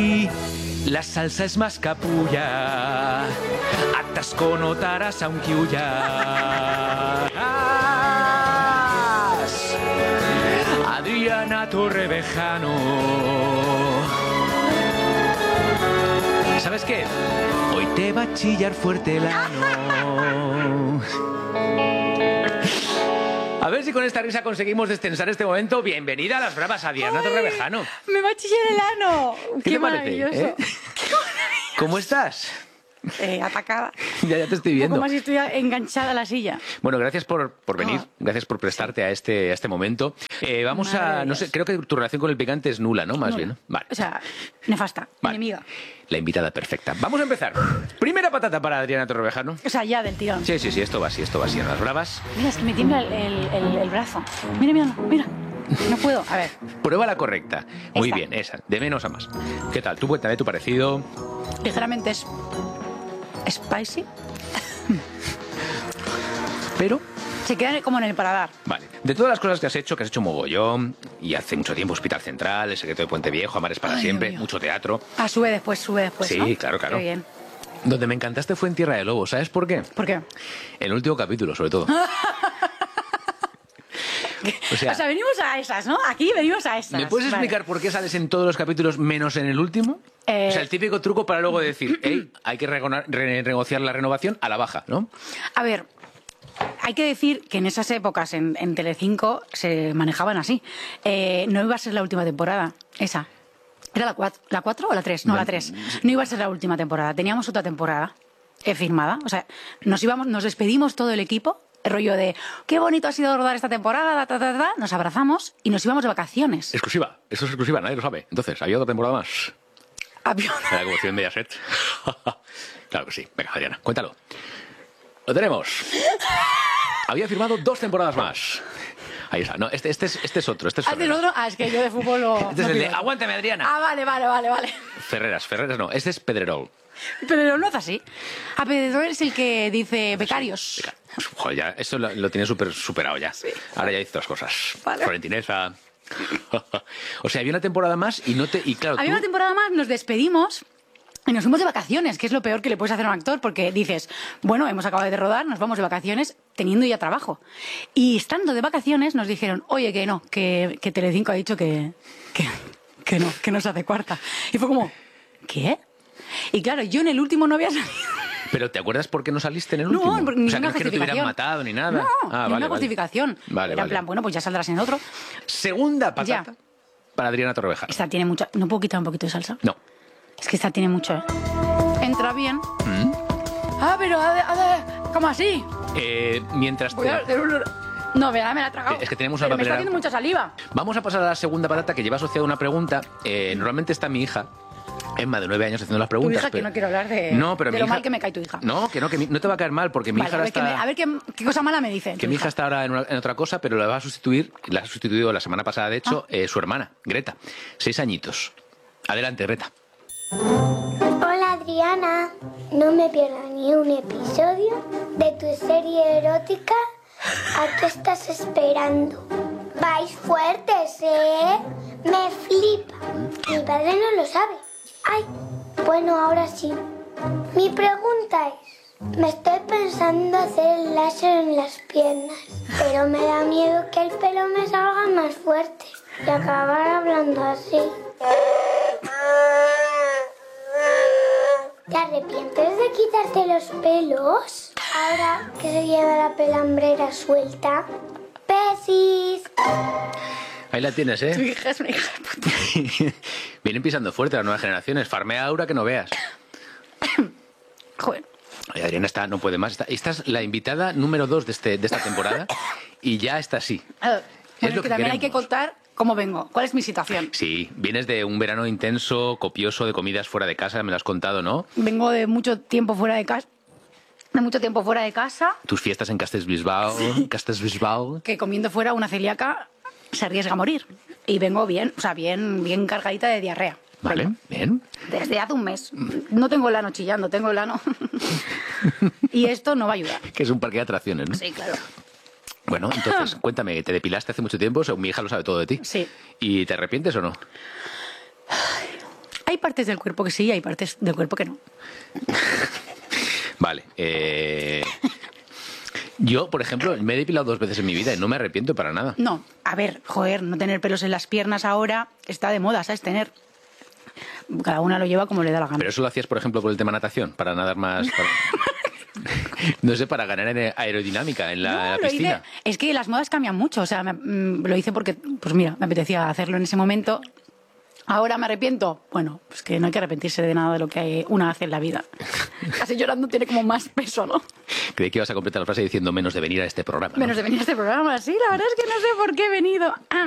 La salsa es más capulla, atasco notarás aunque huyas. Adriana Torrevejano. ¿Sabes qué? Hoy te va a chillar fuerte el ano. A ver si con esta risa conseguimos destensar este momento. Bienvenida a Las Bravas, Adriana Torrevejano. ¡Me va a chillar el ano! ¿Qué te maravilloso! parece? ¿Cómo estás? Atacada. Ya te estoy viendo. Como si estuviera enganchada a la silla. Bueno, gracias por venir, gracias por prestarte a este momento. Vamos a, no sé, creo que tu relación con el picante es nula, ¿no? Más bien. Vale. O sea, nefasta, Vale. enemiga. La invitada perfecta. Vamos a empezar. Primera patata para Adriana Torrevejano. O sea, ya del tirón. Sí, esto va así en Las Bravas. Mira, es que me tiembla el brazo. Mira. No puedo. A ver. Prueba la correcta. Muy Esta. bien, esa. De menos a más. ¿Qué tal? Tú cuéntame tu parecido. Ligeramente es spicy. Pero... Se queda como en el paladar. Vale. De todas las cosas que has hecho mogollón, y hace mucho tiempo Hospital Central, El secreto de Puente Viejo, Amares para Ay, siempre, Dios mío. mucho teatro. Ah, sube después, Sí, ¿no? claro. Qué bien. Donde me encantaste fue en Tierra de Lobos. ¿Sabes por qué? ¿Por qué? En el último capítulo, sobre todo. O sea, venimos a esas, ¿no? Aquí venimos a esas. ¿me puedes explicar por qué sales en todos los capítulos menos en el último? O sea, el típico truco para luego decir, hey, hay que renegociar la renovación a la baja, ¿no? A ver, hay que decir que en esas épocas en Telecinco se manejaban así. No iba a ser la última temporada, esa. ¿Era la 4 o la 3? No, la 3. No iba a ser la última temporada. Teníamos otra temporada firmada. O sea, nos despedimos todo el equipo. El rollo de, qué bonito ha sido rodar esta temporada, nos abrazamos y nos íbamos de vacaciones. Exclusiva, eso es exclusiva, nadie lo sabe. Entonces, ¿había otra temporada más? Avión. Era como en Mediaset. Claro que sí. Venga, Adriana, cuéntalo. Lo tenemos. Había firmado 2 temporadas más. Ahí está. No, este es otro. Este es ¿Haces Ferreras. otro? Ah, es que yo de fútbol lo... Este es no el de, pido. aguántame, Adriana. Ah, vale. Ferreras no. Este es Pedrerol. Pero no es así. A Pedro es el que dice becarios. Joder, ya, eso lo tiene superado ya. Sí. Ahora ya dice otras cosas. Vale. Florentinesa. O sea, había una temporada más y claro, Había una temporada más, nos despedimos y nos fuimos de vacaciones, que es lo peor que le puedes hacer a un actor, porque dices, bueno, hemos acabado de rodar, nos vamos de vacaciones teniendo ya trabajo. Y estando de vacaciones nos dijeron, oye, que no, que Telecinco ha dicho que no se hace cuarta. Y fue como, ¿qué? Y claro, yo en el último no había salido. ¿Pero te acuerdas por qué no saliste en el No, último? porque O sea, ninguna que no te hubieran justificación. matado ni nada. No, Vale. ninguna justificación. Vale, Era en plan, bueno, pues ya saldrás en otro. Segunda patata Ya. para Adriana Torrevejano. Esta tiene mucha... ¿No puedo quitar un poquito de salsa? No. Es que esta tiene mucho, ¿eh? Entra bien. ¿Mm? Ah, pero... ¿Cómo así? Mientras Voy a hacer un... No, me la he tragado. Es que tenemos una Pero me está papelera. haciendo mucha saliva. Vamos a pasar a la segunda patata que lleva asociada una pregunta. Normalmente está mi hija, Emma, de 9 años, haciendo las Tu preguntas. hija, que pero- no quiero hablar de, No, pero de mi lo hija- mal que me cae tu hija. No, que no te va a caer mal, porque mi Vale, hija a ahora ver, está... a ver qué cosa mala me dice. Que tu mi hija está ahora en otra cosa, pero la va a sustituir, la ha sustituido la semana pasada, de hecho, su hermana, Greta. 6 añitos. Adelante, Greta. Hola Adriana, no me pierdo ni un episodio de tu serie erótica. ¿A qué estás esperando? Vais fuertes, ¿eh? Me flipa. Mi padre no lo sabe. Ay, bueno, ahora sí. Mi pregunta es, me estoy pensando hacer el láser en las piernas, pero me da miedo que el pelo me salga más fuerte y acabar hablando así. ¿Te arrepientes de quitarte los pelos? Ahora que se lleva la pelambrera suelta. ¡Besis! Ahí la tienes, Tu ¿eh? hija es una hija de puta. Vienen pisando fuerte las nuevas generaciones. Farmea Aura que no veas. Joder. Ay, Adriana no puede más. Esta es la invitada número 2 de esta temporada y ya está así. Bueno, es lo que que también hay que queremos. contar cómo vengo, cuál es mi situación. Sí, vienes de un verano intenso, copioso, de comidas fuera de casa, me lo has contado, ¿no? Vengo de mucho tiempo fuera de casa. Tus fiestas en Castellbisbal. Que comiendo fuera una celíaca se arriesga a morir. Y vengo bien, o sea, bien cargadita de diarrea. Vale, Vengo. bien. Desde hace un mes. No tengo el ano chillando, tengo el ano. Y esto no va a ayudar. Que es un parque de atracciones, ¿no? Sí, claro. Bueno, entonces, cuéntame, ¿te depilaste hace mucho tiempo? O sea, mi hija lo sabe todo de ti. Sí. ¿Y te arrepientes o no? partes del cuerpo que sí y hay partes del cuerpo que no. Vale. Yo, por ejemplo, me he depilado 2 veces en mi vida y no me arrepiento para nada. No, a ver, joder, no tener pelos en las piernas ahora está de moda, ¿sabes? Tener... Cada una lo lleva como le da la gana. Pero eso lo hacías, por ejemplo, por el tema natación, para nadar más... No sé, para ganar aerodinámica en la lo piscina. hice. Es que las modas cambian mucho. O sea, lo hice porque, pues mira, me apetecía hacerlo en ese momento. ¿Ahora me arrepiento? Bueno, pues que no hay que arrepentirse de nada de lo que una hace en la vida. Casi llorando tiene como más peso, ¿no? Creí que ibas a completar la frase diciendo menos de venir a este programa, ¿no? Menos de venir a este programa. Sí, la verdad es que no sé por qué he venido.